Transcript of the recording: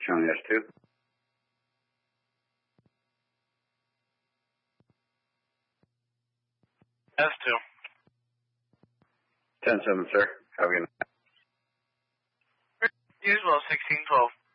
Charlie S2. S2. 10-7, sir. Have a good night. Usual, 1612.